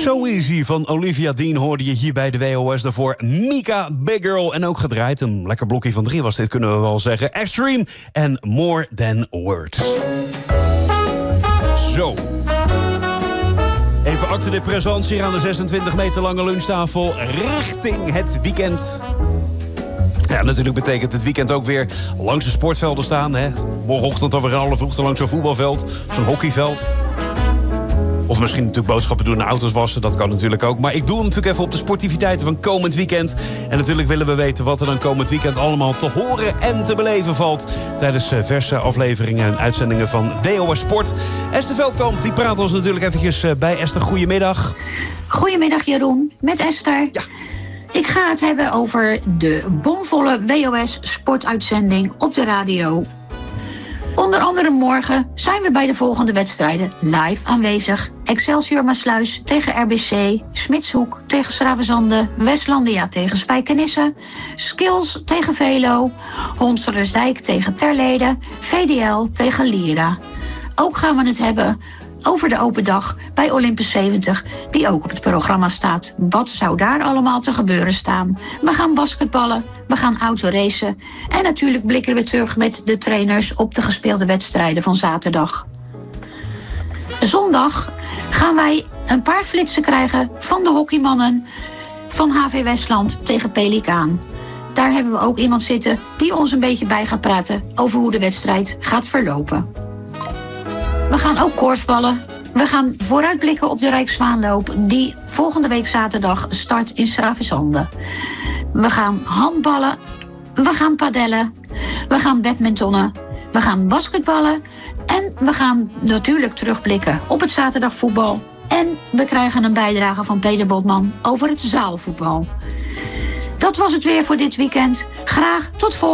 So Easy van Olivia Dean hoorde je hier bij de WOS. Daarvoor Mika, Big Girl. En ook gedraaid, een lekker blokje van 3 was dit, kunnen we wel zeggen. Extreme en More Than Words. Zo. Even acte de présence hier aan de 26 meter lange lunchtafel richting het weekend. Ja, natuurlijk betekent het weekend ook weer langs de sportvelden staan. Hè? Morgenochtend alweer een half uur langs zo'n voetbalveld, zo'n hockeyveld. Of misschien natuurlijk boodschappen doen en auto's wassen, dat kan natuurlijk ook. Maar ik doe hem natuurlijk even op de sportiviteiten van komend weekend. En natuurlijk willen we weten wat er dan komend weekend allemaal te horen en te beleven valt tijdens verse afleveringen en uitzendingen van WOS Sport. Esther Veldkamp, die praat ons natuurlijk eventjes bij. Esther, goedemiddag. Goedemiddag Jeroen, met Esther. Ja. Ik ga het hebben over de bomvolle WOS sportuitzending op de radio. Onder andere morgen zijn we bij de volgende wedstrijden live aanwezig. Excelsior Maasluis tegen RBC, Smitshoek tegen 's Gravenzande, Westlandia tegen Spijkenisse, Skills tegen Velo, Hondsrustdijk tegen Terlede, VDL tegen Lira. Ook gaan we het hebben over de open dag bij Olympus 70, die ook op het programma staat. Wat zou daar allemaal te gebeuren staan? We gaan basketballen, we gaan autoracen en natuurlijk blikken we terug met de trainers op de gespeelde wedstrijden van zaterdag. Zondag gaan wij een paar flitsen krijgen van de hockeymannen van HV Westland tegen Pelikaan. Daar hebben we ook iemand zitten die ons een beetje bij gaat praten over hoe de wedstrijd gaat verlopen. We gaan ook korfballen. We gaan vooruitblikken op de Rijkszwaanloop die volgende week zaterdag start in 's Gravenzande. We gaan handballen. We gaan padellen. We gaan badmintonnen. We gaan basketballen. En we gaan natuurlijk terugblikken op het zaterdagvoetbal. En we krijgen een bijdrage van Peter Botman over het zaalvoetbal. Dat was het weer voor dit weekend. Graag tot volgende week.